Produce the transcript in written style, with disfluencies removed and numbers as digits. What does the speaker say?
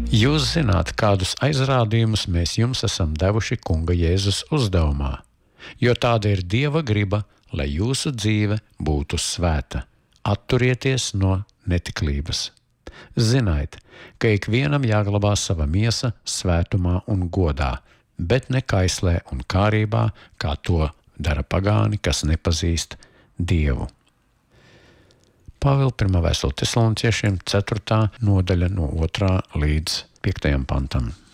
Jūs zināt, kādus aizrādījumus mēs jums esam devuši Kunga Jēzus uzdevumā, jo tāda ir Dieva griba, lai jūsu dzīve būtu svēta. Atturieties no netiklības. Ziniet, ka ikvienam jāglabā sava miesa svētumā un godā, bet ne kaislē un kārībā, kā to dara pagāni, kas nepazīst Dievu. Pāvila 1. vēstule Tesaloniķiešiem 4. nodaļa no 2. līdz 5. pantam.